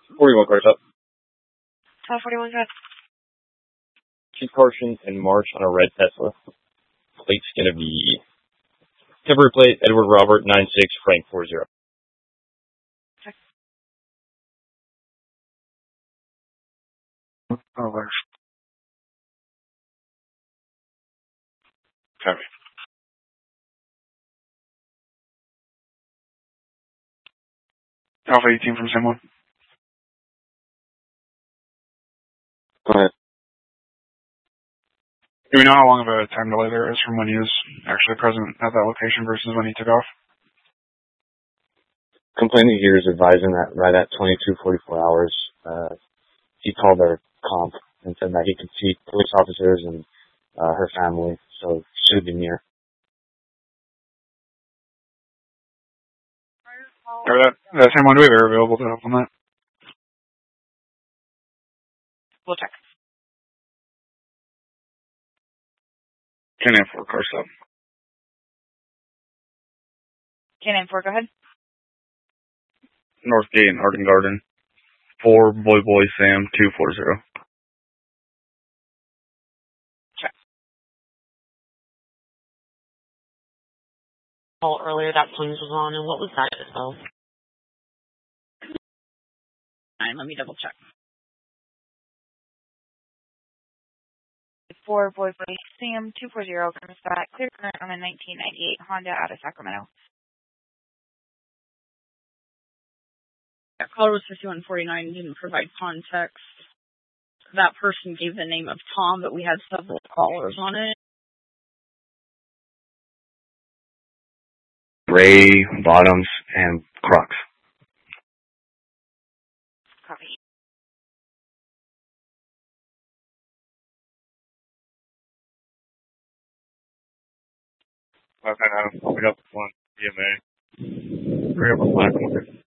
41 cars up. 41 good. 2 cautions in March on a red Tesla. Plate's gonna be temporary plate Edward Robert 96 Frank 40. Okay. Oh, there's. Copy. Alpha 18 from Sim 1. Go ahead. Do we know how long of a time delay there is from when he was actually present at that location versus when he took off? Complaining here is advising that right at 22:44 hours, he called their comp and said that he could see police officers and her family, so he should be near. That same one, do we have air available to help on that? We'll check. 10 and 4 car stop. 10 and 4, go ahead. Northgate and Arden Garden. 4 Boy Sam 240. Check. Call earlier that Plains was on, and what was that as well? Fine, let me double check. 4 Boy Sam 240 comes back. Clear current on a 1998 Honda out of Sacramento. That caller was 5149, didn't provide context. That person gave the name of Tom, but we had several callers on it. Ray, Bottoms, and Crocs. Copy. Okay, I'll pick up one DMA. Bring up a black one.